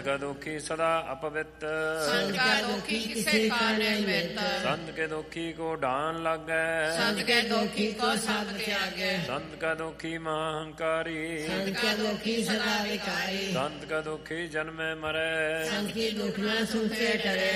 का दुखी सदा अपवित्र, संत का दुखी किसे का निर्मित। संत के दुखी को ढान लगे, संत के दुखी को सब त्यागे। संत का दुखी महाअहंकारी, संत का दुखी सदा विकारी। संत का दुखी जन्मे मरे, संत की दुख न सुनते डरे।